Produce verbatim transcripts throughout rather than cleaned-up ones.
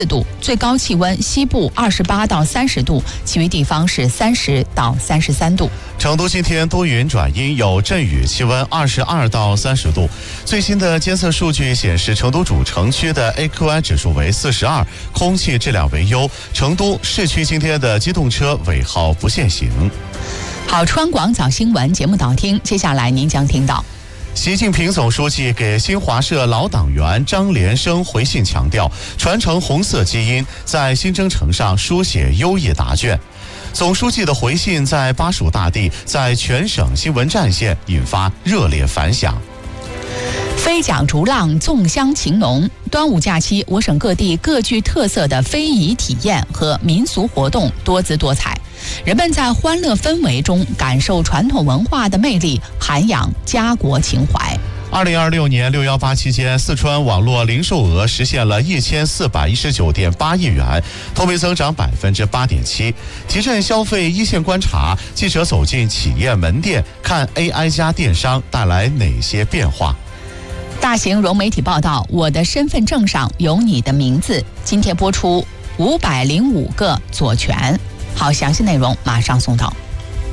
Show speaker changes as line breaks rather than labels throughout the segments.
度，最高气温西部二十八到三十度，其余地方是三十到三十三度。
成都今天多云转阴，有阵雨，气温二十二到三十度。最新的监测数据显示，成都主城区的 A Q I 指数为四十二，空气质量为优。成都市区今天的机动车尾号不限行。
好，川广早新闻节目导听，接下来您将听到。
习近平总书记给新华社老党员张连生回信强调，传承红色基因，在新征程上书写优异答卷。总书记的回信在巴蜀大地，在全省新闻战线引发热烈反响。
飞桨逐浪，纵乡情浓。端午假期，我省各地各具特色的非遗体验和民俗活动多姿多彩，人们在欢乐氛围中感受传统文化的魅力，涵养家国情怀。
二零二六年六幺八期间，四川网络零售额实现了一千四百一十九点八亿元，同比增长百分之八点七。提振消费一线观察，记者走进企业门店，看 A I 加电商带来哪些变化。
大型融媒体报道，我的身份证上有你的名字。今天播出五百零五个左权。好，详细内容马上送到。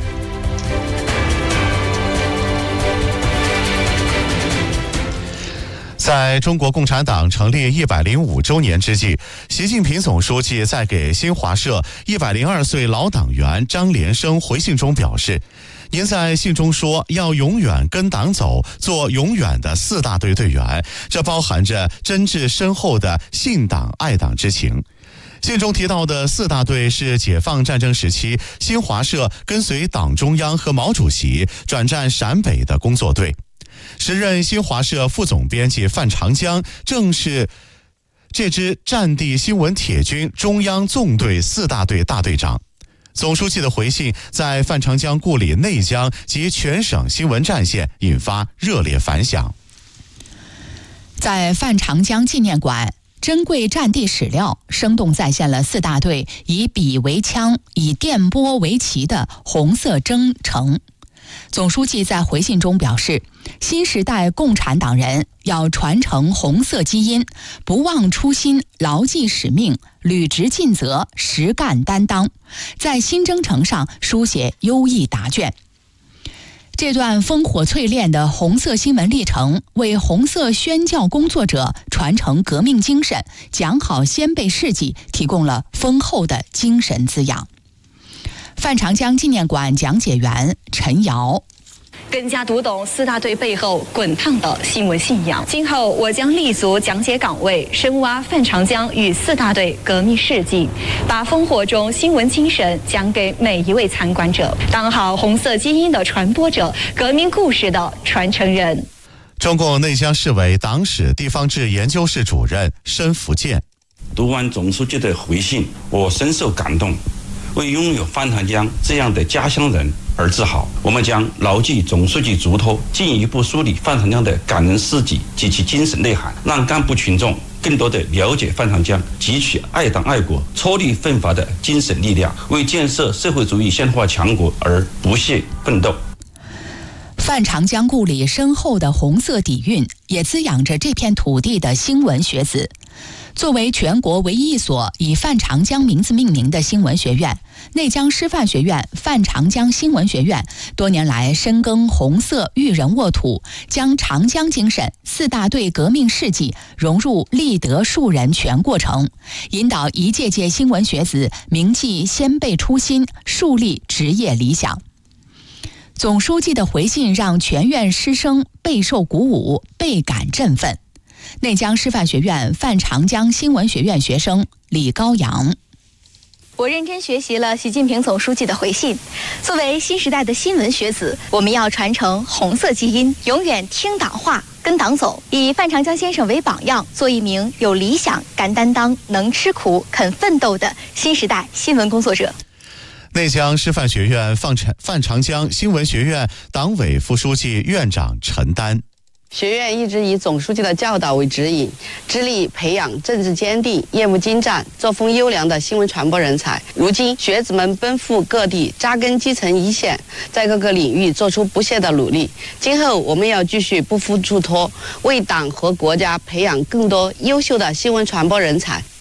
在中国共产党成立一百零五周年之际，习近平总书记在给新华社一百零二岁老党员张连生回信中表示，您在信中说要永远跟党走，做永远的四大队队员，这包含着真挚深厚的信党爱党之情。信中提到的四大队是解放战争时期新华社跟随党中央和毛主席转战陕北的工作队。时任新华社副总编辑范长江正是这支战地新闻铁军中央纵队四大队大队长。总书记的回信在范长江故里内江及全省新闻战线引发热烈反响。
在范长江纪念馆，珍贵战地史料生动再现了四大队以笔为枪、以电波为旗的红色征程。总书记在回信中表示，新时代共产党人要传承红色基因，不忘初心，牢记使命，履职尽责，实干担当，在新征程上书写优异答卷。这段烽火淬炼的红色新闻历程，为红色宣教工作者传承革命精神、讲好先辈事迹提供了丰厚的精神滋养。范长江纪念馆讲解员陈瑶，
更加读懂四大队背后滚烫的新闻信仰。今后我将立足讲解岗位，深挖范长江与四大队革命事迹，把烽火中新闻精神讲给每一位参观者，当好红色基因的传播者，革命故事的传承人。
中共内江市委党史地方志研究室主任申福建，
读完总书记的回信，我深受感动，为拥有范长江这样的家乡人而自豪。我们将牢记总书记嘱托，进一步梳理范长江的感人事迹及其精神内涵，让干部群众更多地了解范长江，汲取爱党爱国、踔厉奋发的精神力量，为建设社会主义现代化强国而不懈奋斗。
范长江故里深厚的红色底蕴，也滋养着这片土地的新闻学子。作为全国唯一一所以范长江名字命名的新闻学院，内江师范学院范长江新闻学院多年来深耕红色育人沃土，将长江精神、四大队革命事迹融入立德树人全过程，引导一届届新闻学子铭记先辈初心，树立职业理想。总书记的回信让全院师生备受鼓舞，倍感振奋。内江师范学院范长江新闻学院学生李高阳，
我认真学习了习近平总书记的回信。作为新时代的新闻学子，我们要传承红色基因，永远听党话，跟党走，以范长江先生为榜样，做一名有理想、敢担当、能吃苦、肯奋斗的新时代新闻工作者。
内江师范学院范长范长江新闻学院党委副书记、院长陈丹。
学院一直以总书记的教导为指引，致力培养政治坚定、业务精湛、作风优良的新闻传播人才。如今，学子们奔赴各地，扎根基层一线，在各个领域做出不懈的努力。今后，我们要继续不负嘱托，为党和国家培养更多优秀的新闻传播人才。